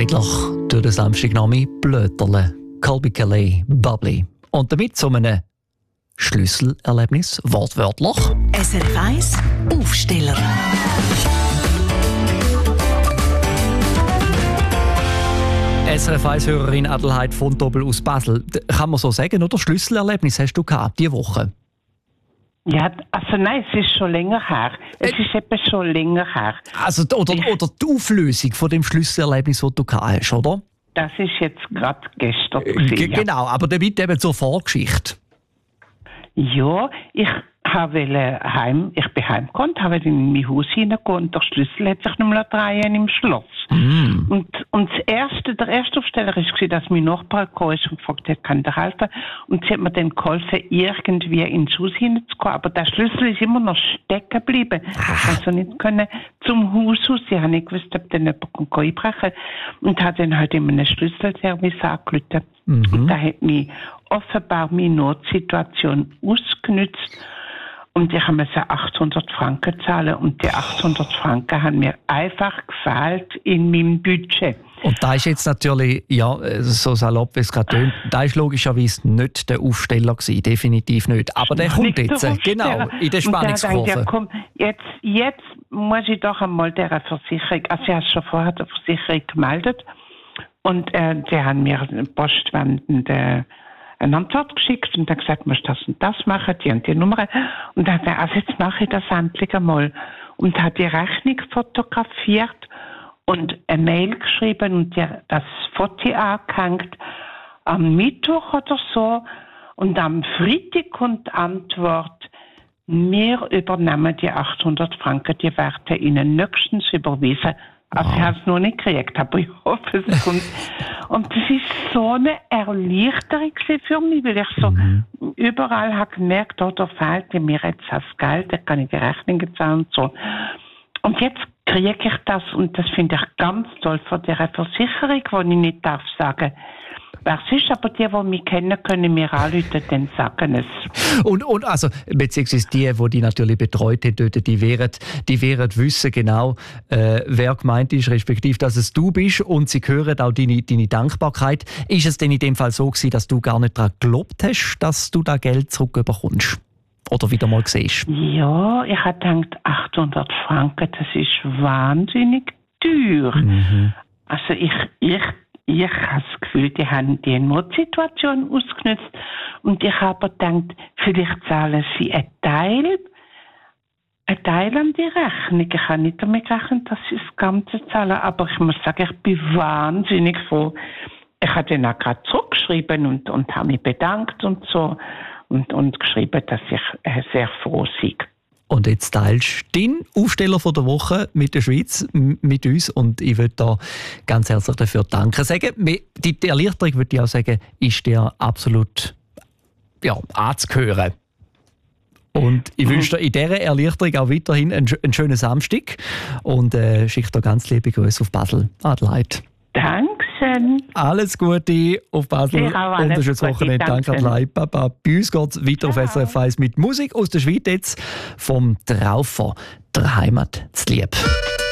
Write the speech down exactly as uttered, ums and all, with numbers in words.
friedlich durch den Samstagnachmittag blöterle, Colby Calais, Bubbly. Und damit zu einem Schlüsselerlebnis, wortwörtlich. S R F eins Aufsteller. S R F eins-Hörerin Adelheid von Doppel aus Basel. Kann man so sagen, oder? Schlüsselerlebnis hast du gehabt, diese Woche? Ja, also nein, es ist schon länger her. Es ist eben schon länger her. Also, oder, oder die Auflösung von dem Schlüsselerlebnis, das du gehabt hast, oder? Das ist jetzt gerade gestern G- gewesen, ja. Genau, aber damit eben zur Vorgeschichte. Ja, ich habe heim, ich bin heimgekommen, habe in mein Haus hineingegangen und der Schlüssel hat sich nicht mehr drehen im Schloss. Mm. Und, und das erste, der erste Aufsteller war, dass mein Nachbar gekommen ist und gefragt hat, kann der helfen? Und sie hat mir dann geholfen, irgendwie ins Haus hineinzukommen. Aber der Schlüssel ist immer noch stecken geblieben. Ich konnte also nicht können zum Haus raus. Ich habe nicht gewusst, ob dann jemand einbrechen kann. Und habe dann halt immer einen Schlüsselservice angerufen. Mhm. Und da hat mich offenbar meine Notsituation ausgenutzt. Und ich musste achthundert Franken zahlen. Und die achthundert Franken haben mir einfach gefehlt in meinem Budget. Und da ist jetzt natürlich, ja, so salopp wie es gerade tönt, da ist logischerweise nicht der Aufsteller gewesen, definitiv nicht. Aber der kommt Nicht jetzt, der genau, in der Und dann denke Spannungskurve. ich, ja, komm, jetzt, jetzt muss ich doch einmal der Versicherung, also ich habe schon vorher der Versicherung gemeldet. Und äh, die haben mir postwendend äh, eine Antwort geschickt und dann gesagt, musst das und das machen, die und die Nummer. Und dann habe ich, also jetzt mache ich das endlich einmal. Und habe die Rechnung fotografiert und eine Mail geschrieben und die, das Foto angehängt am Mittwoch oder so. Und am Freitag kommt die Antwort, wir übernehmen die achthundert Franken, die werden Ihnen nächstens überwiesen. Also ich habe es noch nicht gekriegt, aber ich hoffe, es kommt. Und das ist so eine Erleichterung für mich, weil ich so mhm. überall habe gemerkt, oh, da fehlt mir jetzt das Geld, da kann ich die Rechnungen zahlen und so. Und jetzt kriege ich das und das finde ich ganz toll von dieser Versicherung, wo ich nicht darf sagen, wer es ist, aber die, die mich kennen, können mir anrufen, dann sagen es. Und, und also, beziehungsweise die, die die natürlich betreut haben, dort, die werden, die werden wissen genau, äh, wer gemeint ist, respektive, dass es du bist und sie hören auch deine, deine Dankbarkeit. Ist es denn in dem Fall so gewesen, dass du gar nicht daran geglaubt hast, dass du da Geld zurückbekommst? Oder wieder mal siehst? Ja, ich habe gedacht, achthundert Franken, das ist wahnsinnig teuer. Mhm. Also ich, ich Ich habe das Gefühl, die haben die Notsituation ausgenutzt und ich habe gedacht, vielleicht zahlen sie einen Teil, einen Teil an die Rechnung. Ich habe nicht damit gerechnet, dass sie das Ganze zahlen, aber ich muss sagen, ich bin wahnsinnig froh. Ich habe dann auch gerade zurückgeschrieben und, und habe mich bedankt und so und, und geschrieben, dass ich äh, sehr froh sei. Und jetzt teilst du deinen Aufsteller von der Woche mit der Schweiz, m- mit uns. Und ich würde da ganz herzlich dafür danken. Sagen, die Erleichterung, würde ich auch sagen, ist dir absolut ja, anzuhören. Und ich mhm. wünsche dir in dieser Erleichterung auch weiterhin einen, einen schönen Samstag. Und äh, schicke dir ganz liebe Grüße auf Basel. Adelheid. Dankeschön. Alles Gute auf Basel und ein schönes Wochenende. Danke, Adelheid. Papa. Bei uns geht es weiter auf S R F eins mit Musik aus der Schweiz jetzt vom Traufer, der Heimat zu lieb.